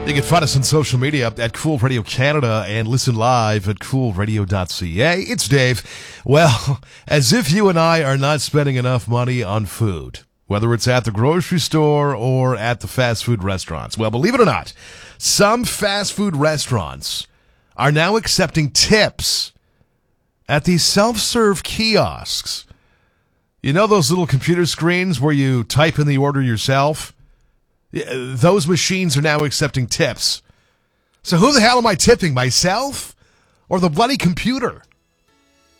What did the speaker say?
You can find us on social media at Cool Radio Canada and listen live at coolradio.ca. It's Dave. Well, as if you and I are not spending enough money on food, whether it's at the grocery store or at the fast food restaurants. Well, believe it or not, some fast food restaurants are now accepting tips at these self-serve kiosks. You know those little computer screens where you type in the order yourself? Those machines are now accepting tips. So who the hell am I tipping, myself or the bloody computer?